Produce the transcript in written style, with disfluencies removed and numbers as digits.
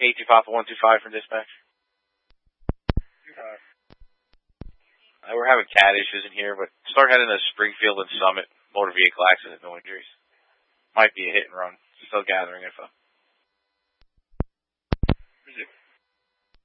82 Papa 125 from dispatch. We're having cat issues in here, but start heading to Springfield and Summit. Motor vehicle accident, no injuries. Might be a hit and run. Still gathering info.